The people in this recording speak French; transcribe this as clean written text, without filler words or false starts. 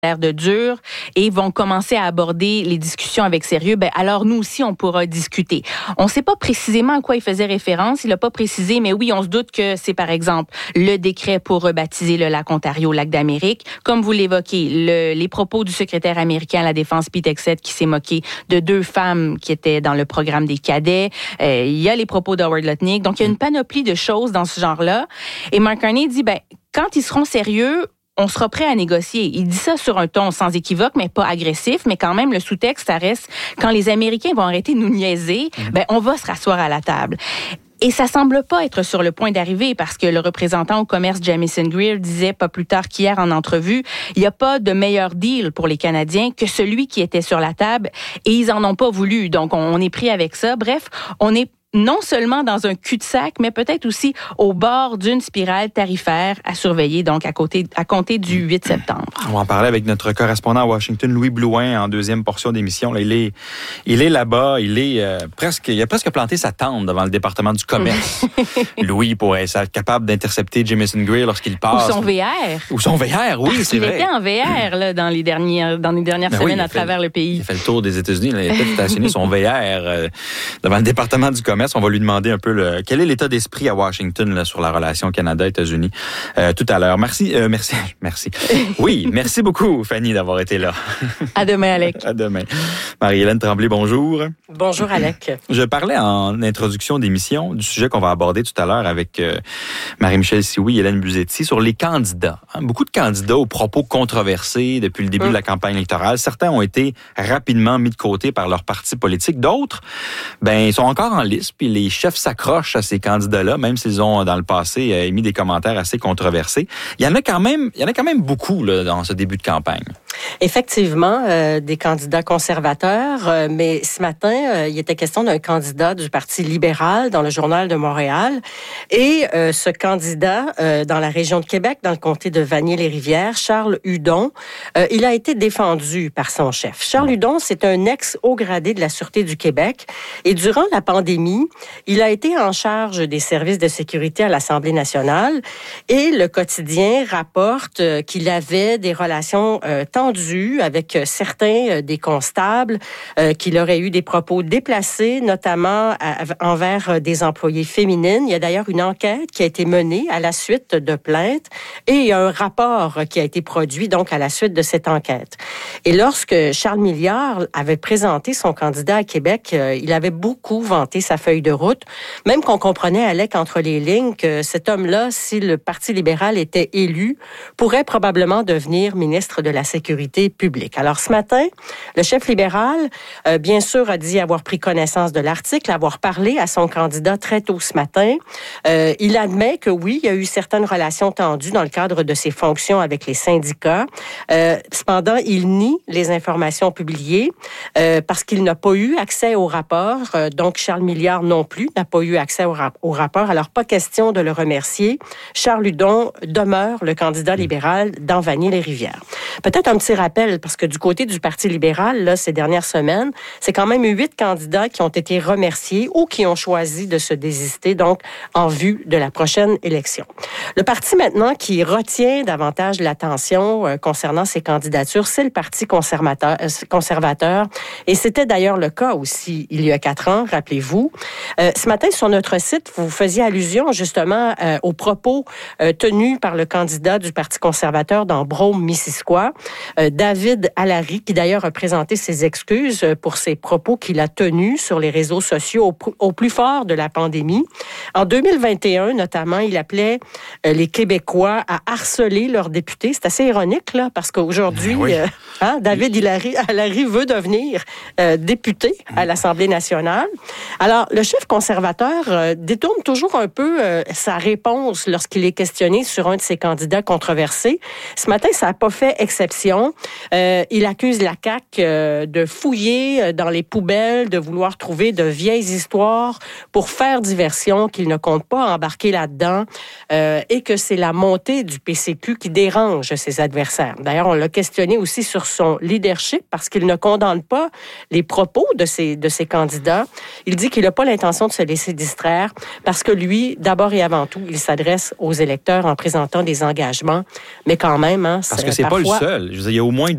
l'air de dur et vont commencer à aborder les discussions avec sérieux, alors nous aussi, on pourra discuter. On ne sait pas précisément à quoi il faisait référence. Il n'a pas précisé, mais oui, on se doute que c'est, par exemple, le décret pour rebaptiser le lac Ontario, lac d'Amérique. Comme vous l'évoquez, les propos du secrétaire américain à la Défense, Pete Hegseth, qui s'est moqué de 2 femmes qui étaient dans le programme des cadets. Il y a les propos d'Howard Lutnick. Donc, il y a une panoplie de choses dans ce genre-là. Et Mark Carney dit, quand ils seront sérieux, on sera prêt à négocier. Il dit ça sur un ton sans équivoque, mais pas agressif, mais quand même, le sous-texte, ça reste, quand les Américains vont arrêter de nous niaiser, on va se rasseoir à la table. Et ça semble pas être sur le point d'arriver parce que le représentant au commerce Jamieson Greer disait pas plus tard qu'hier en entrevue, il n'y a pas de meilleur deal pour les Canadiens que celui qui était sur la table et ils en ont pas voulu. Donc, on est pris avec ça. Bref, on est non seulement dans un cul-de-sac, mais peut-être aussi au bord d'une spirale tarifaire à surveiller, donc à compter du 8 septembre. On va en parler avec notre correspondant à Washington, Louis Blouin, en deuxième portion d'émission. Là, il est là-bas, il a presque planté sa tente devant le département du commerce. Louis pourrait être capable d'intercepter Jamieson Greer lorsqu'il passe. Ou son VR. Ou son VR, oui, parce c'est vrai. Il était en VR là, dans les dernières semaines à travers le pays. Il a fait le tour des États-Unis. Il a peut-être stationné son VR devant le département du commerce. On va lui demander un peu quel est l'état d'esprit à Washington là, sur la relation Canada-États-Unis tout à l'heure. Merci. Oui, merci beaucoup, Fanny, d'avoir été là. À demain, Alec. À demain. Marie-Hélène Tremblay, bonjour. Bonjour, Alec. Je parlais en introduction d'émission du sujet qu'on va aborder tout à l'heure avec Marie-Michel Sioui et Hélène Buzetti sur les candidats. Beaucoup de candidats aux propos controversés depuis le début de la campagne électorale. Certains ont été rapidement mis de côté par leur parti politique. D'autres, ils sont encore en lice, puis les chefs s'accrochent à ces candidats-là, même s'ils ont, dans le passé, émis des commentaires assez controversés. Il y en a quand même beaucoup là, dans ce début de campagne. Effectivement, des candidats conservateurs, mais ce matin, il était question d'un candidat du Parti libéral dans le Journal de Montréal. Et ce candidat, dans la région de Québec, dans le comté de Vanier-les-Rivières, Charles Hudon, il a été défendu par son chef. Charles Hudon, c'est un ex-haut gradé de la Sûreté du Québec. Et durant la pandémie, il a été en charge des services de sécurité à l'Assemblée nationale. Et le quotidien rapporte qu'il avait des relations tendues avec certains des constables, qu'il aurait eu des propos déplacés, notamment envers des employées féminines. Il y a d'ailleurs une enquête qui a été menée à la suite de plaintes et il y a un rapport qui a été produit donc à la suite de cette enquête. Et lorsque Charles Milliard avait présenté son candidat à Québec, il avait beaucoup vanté sa feuille de route, même qu'on comprenait, Alec, entre les lignes, que cet homme-là, si le Parti libéral était élu, pourrait probablement devenir ministre de la Sécurité publique. Alors, ce matin, le chef libéral, bien sûr, a dit avoir pris connaissance de l'article, avoir parlé à son candidat très tôt ce matin. Il admet que oui, il y a eu certaines relations tendues dans le cadre de ses fonctions avec les syndicats. Cependant, il nie les informations publiées parce qu'il n'a pas eu accès au rapport. Donc, Charles Milliard non plus n'a pas eu accès au rapport. Alors, pas question de le remercier. Charles Hudon demeure le candidat libéral dans Vanier-les-Rivières. Peut-être un petit rappel, parce que du côté du Parti libéral, là, ces dernières semaines, c'est quand même 8 candidats qui ont été remerciés ou qui ont choisi de se désister, donc, en vue de la prochaine élection. Le parti, maintenant, qui retient davantage l'attention concernant ces candidatures, c'est le Parti conservateur. Et c'était d'ailleurs le cas aussi il y a 4 ans, rappelez-vous. Ce matin, sur notre site, vous faisiez allusion, justement, aux propos tenus par le candidat du Parti conservateur dans Brome-Missisquoi, David Allary, qui d'ailleurs a présenté ses excuses pour ses propos qu'il a tenus sur les réseaux sociaux au plus fort de la pandémie. En 2021, notamment, il appelait les Québécois à harceler leurs députés. C'est assez ironique, là, parce qu'aujourd'hui, David Allary veut devenir député à l'Assemblée nationale. Alors, le chef conservateur détourne toujours un peu sa réponse lorsqu'il est questionné sur un de ses candidats controversés. Ce matin, ça n'a pas fait exception. Il accuse la CAQ de fouiller dans les poubelles, de vouloir trouver de vieilles histoires pour faire diversion, qu'il ne compte pas embarquer là-dedans et que c'est la montée du PCQ qui dérange ses adversaires. D'ailleurs, on l'a questionné aussi sur son leadership parce qu'il ne condamne pas les propos de ses candidats. Il dit qu'il n'a pas l'intention de se laisser distraire parce que lui, d'abord et avant tout, il s'adresse aux électeurs en présentant des engagements. Mais quand même, parce que c'est parfois pas le seul. Je veux dire, il y a au moins